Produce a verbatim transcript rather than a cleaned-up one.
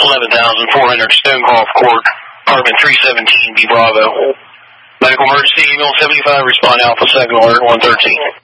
eleven thousand four hundred Stonecroft Court, apartment three seventeen, B Bravo. Medical emergency, email seventy-five, respond Alpha, second alert, one thirteen.